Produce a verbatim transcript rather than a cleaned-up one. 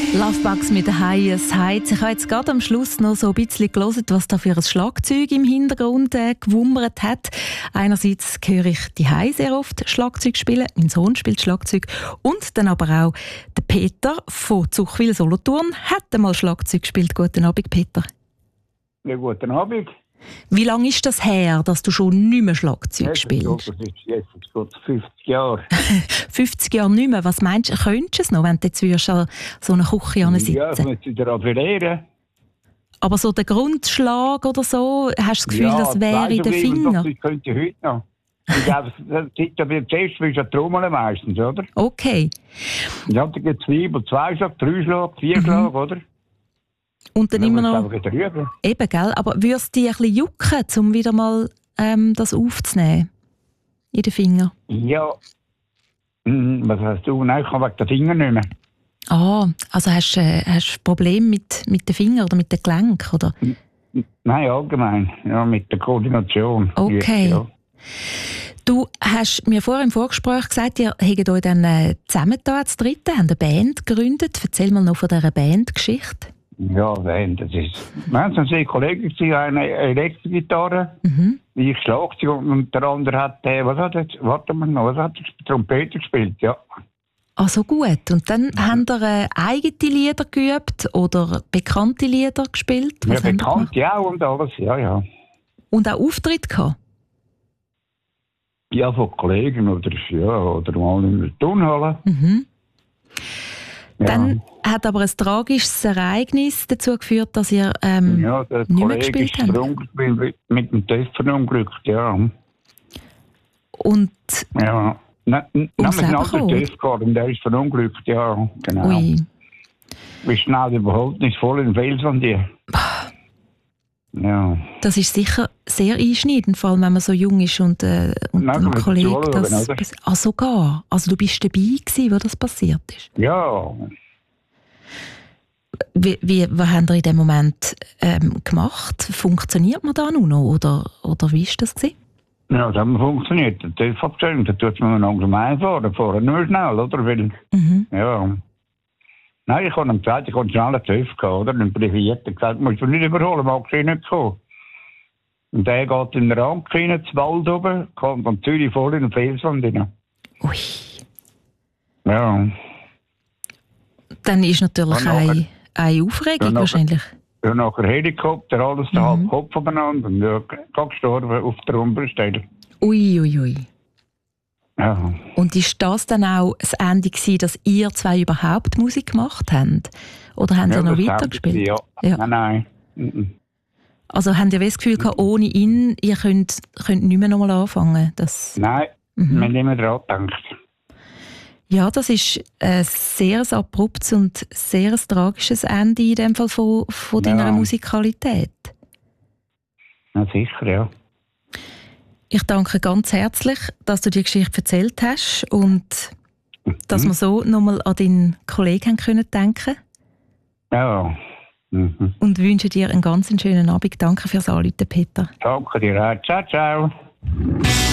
Lovebugs mit den Highest Heights. Ich habe jetzt gerade am Schluss noch so ein bisschen gelesen, was da für ein Schlagzeug im Hintergrund äh, gewummert hat. Einerseits höre ich die High sehr oft Schlagzeug spielen. Mein Sohn spielt Schlagzeug. Und dann aber auch der Peter von Zuchwil-Solothurn hat einmal Schlagzeug gespielt. Guten Abend, Peter. Ja, guten Abend. Wie lange ist das her, dass du schon nicht mehr Schlagzeug Ja, spielst? Das ist jetzt gut fünfzig Jahre. fünfzig Jahre nicht mehr. Was meinst du, könntest du es noch, wenn du jetzt würdest an so einer Küche sitzen? Ja, ich müsste wieder appellieren. Aber so der Grundschlag oder so, hast du das Gefühl, Ja, das wäre in den Fingern? Das könnte ich heute noch. Ich glaube, zuerst willst du trommeln meistens, oder? Okay. Ja, da gibt es zwei, zwei Schlag, drei Schlag, vier Mhm. Schlag, oder? Und dann Ja, immer musst noch... du einfach wieder rüber. Eben, gell? Aber würde es dich ein bisschen jucken, um wieder mal ähm, das aufzunehmen? In den Finger? Ja. Hm, was hast du? Nein, ich kann wegen den Fingern nicht mehr. Ah, also hast du äh, hast Probleme mit, mit den Fingern oder mit den Gelenken, oder? Nein, allgemein. Ja, mit der Koordination. Okay. Ja. Du hast mir vorher im Vorgespräch gesagt, ihr habt euch dann äh, zusammengetan als Dritte, habt eine Band gegründet. Erzähl mal noch von dieser Bandgeschichte. Ja, nein, das ist... Wir haben zwei Kollegen, die haben eine Elektrogitarre, Mhm. wie ich Schlagzeug, und der andere hat, äh, was hat er, warte mal noch, was hat er, Trompete gespielt, ja. Ah, so gut. Und dann Ja. habt ihr äh, eigene Lieder geübt oder bekannte Lieder gespielt? Ja, Was habt ihr bekannt, gemacht? ja, und alles, ja, ja. Und auch Auftritte gehabt? Ja, von Kollegen oder, ja, oder mal in der Turnhalle. Mhm. Ja. Dann hat aber ein tragisches Ereignis dazu geführt, dass ihr ähm, ja, der nicht mehr Kollege gespielt ist habt. verunglückt, mit dem Test verunglückt, ja. Und Ja. Nein, nein, wir Ums haben einen Leben anderen gekommen? Test gehabt und der ist verunglückt, ja, genau. ui, Wir schnell überhaupt nicht voll in Fels an dir. Ja. das ist sicher sehr einschneidend, vor allem wenn man so jung ist und, äh, und Nein, ein kann man Kollege zuschauen, das... oder? Ah, sogar? Also du bist dabei gewesen, wo das passiert ist? Ja. Wie, wie, was habt ihr in dem Moment ähm, gemacht? Funktioniert man da nur noch? Oder, oder wie war das gewesen? Ja, das hat funktioniert. Der Test abgestellt, da tut man langsam einfahren, fahren nur schnell, oder? Weil, Mhm. ja. Nein, ich habe ihm gesagt, ich habe schnell einen TÜV gehabt, oder? Dann priviert er gesagt, musst du nicht überholen, magst du nicht kommen. Und der geht in den Rang rein, ins Wald oben, kommt von Zürich voll in den Felswand rein. Ui. Ja. Dann ist natürlich Und nachher- eine, eine Aufregung und nachher- wahrscheinlich. Ja, nachher Helikopter, alles der Mhm. halbe Kopf aufeinander und ja, gerade gestorben auf der Rumpelstelle. Ui, ui, ui. Ja. Und ist das dann auch das Ende gewesen, dass ihr zwei überhaupt Musik gemacht habt? Oder haben Ja, ihr noch das weitergespielt? Ja. Ja. Nein, nein. Mhm. Also habt ihr das Gefühl gehabt, ohne ihn, ihr könnt, könnt nicht mehr nochmal anfangen? Das, Nein, Mhm. wir haben nicht mehr daran gedacht. ja, das ist ein sehr abruptes und sehr tragisches Ende in dem Fall von, von Ja. deiner Musikalität. Ja, sicher, ja. Ich danke ganz herzlich, dass du die Geschichte erzählt hast und dass wir so nochmal an deinen Kollegen haben können denken Ja. Mhm. und wünsche dir einen ganz schönen Abend. Danke fürs Anrufen, Peter. Danke dir auch. Ciao, ciao.